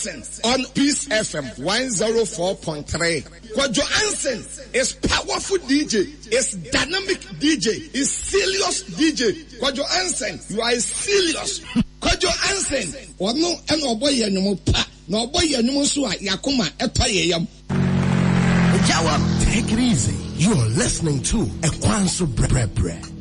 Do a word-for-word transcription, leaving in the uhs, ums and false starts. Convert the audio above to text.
on Peace F M one oh four point three. Kwadwo Ansen is powerful D J, is dynamic D J, is serious D J. Kwadwo Ansen, you are serious. Kwadwo Ansen, ono eno oboye anyumu pa, na oboye anyumu so a yakoma epa yeyam. Take it easy. You are listening to Ekwanso Bre Bre.